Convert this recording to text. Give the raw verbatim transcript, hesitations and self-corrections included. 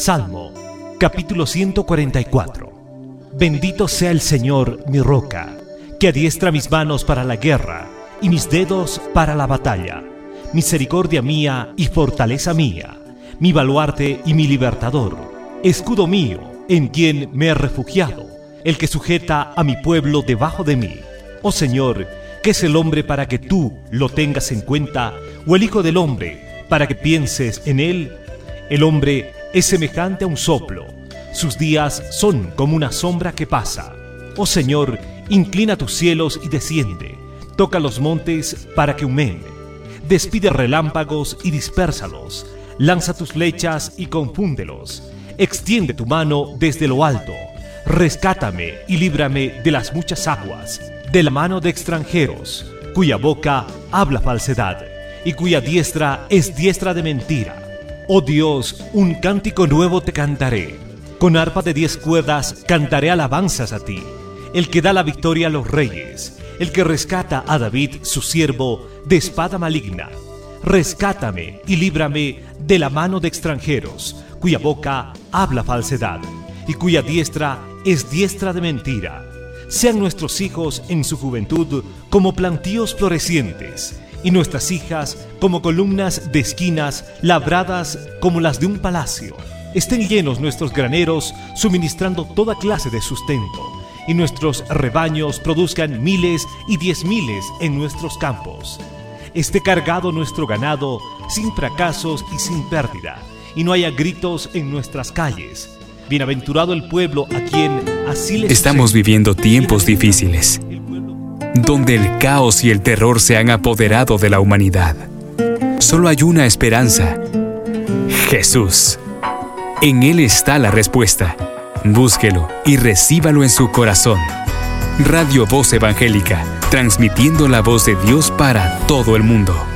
Salmo, capítulo ciento cuarenta y cuatro. Bendito sea el Señor, mi roca, que adiestra mis manos para la guerra y mis dedos para la batalla. Misericordia mía y fortaleza mía, mi baluarte y mi libertador, escudo mío, en quien me he refugiado, el que sujeta a mi pueblo debajo de mí. Oh Señor, ¿qué es el hombre para que tú lo tengas en cuenta, o el hijo del hombre para que pienses en él? El hombre es semejante a un soplo, sus días son como una sombra que pasa. Oh Señor, inclina tus cielos y desciende, toca los montes para que humen. Despide relámpagos y dispérsalos, lanza tus flechas y confúndelos. Extiende tu mano desde lo alto, rescátame y líbrame de las muchas aguas, de la mano de extranjeros, cuya boca habla falsedad y cuya diestra es diestra de mentira. Oh Dios, un cántico nuevo te cantaré, con arpa de diez cuerdas cantaré alabanzas a ti, el que da la victoria a los reyes, el que rescata a David su siervo de espada maligna. Rescátame y líbrame de la mano de extranjeros, cuya boca habla falsedad y cuya diestra es diestra de mentira. Sean nuestros hijos en su juventud como plantíos florecientes, y nuestras hijas como columnas de esquinas labradas como las de un palacio. Estén llenos nuestros graneros, suministrando toda clase de sustento, y nuestros rebaños produzcan miles y diez miles en nuestros campos. Esté cargado nuestro ganado sin fracasos y sin pérdida, y no haya gritos en nuestras calles. Bienaventurado el pueblo a quien así les Estamos sucede. Viviendo tiempos difíciles, donde el caos y el terror se han apoderado de la humanidad. Solo hay una esperanza: Jesús. En Él está la respuesta. Búsquelo y recíbalo en su corazón. Radio Voz Evangélica, transmitiendo la voz de Dios para todo el mundo.